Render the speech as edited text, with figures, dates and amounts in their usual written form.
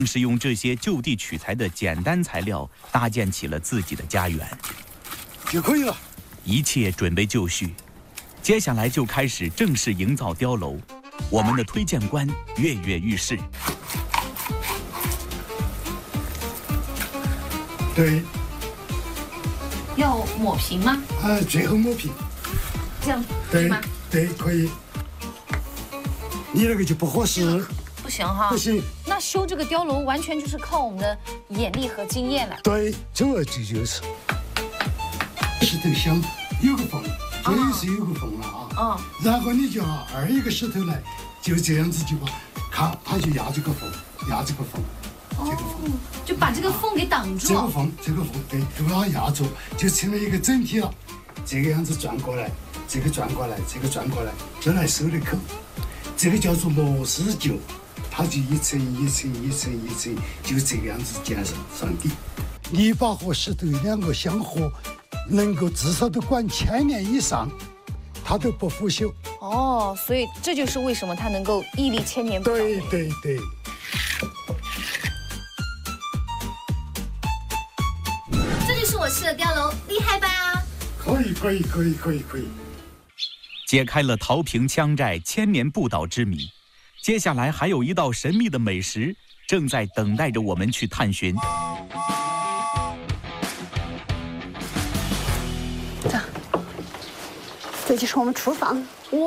正是用这些就地取材的简单材料，搭建起了自己的家园。 就可以了。 一切准备就绪，接下来就开始正式营造碉楼。我们的推荐官跃跃欲试。 对。 要抹平吗？ 最后抹平。 这样可以吗？ 对，可以。你那个就不合适。 不行哈。 不行。 那修这个碉楼完全就是靠我们的眼力和经验了。 对，这就是。石头想有个缝，这也是有个缝了啊。然后你就二一个石头来，就这样子就把，看它就压这个缝，压这个缝，这个缝， 就把这个缝给挡住。 这个缝，对，都把它压住，就成了一个整体了。这个样子转过来，这个转过来，这个转过来，这来收的口，这个叫做螺丝臼，它就一层一层一层一层，就这个样子建上底。泥巴和石头两个相合。能够至少都管1000年以上，它都不腐朽。 哦，所以这就是为什么它能够屹立1000年不倒。 对。 这就是我砌的碉楼，厉害吧？ 可以。 解开了陶坪羌寨1000年不倒之谜，接下来还有一道神秘的美食正在等待着我们去探寻。 这就是我们厨房。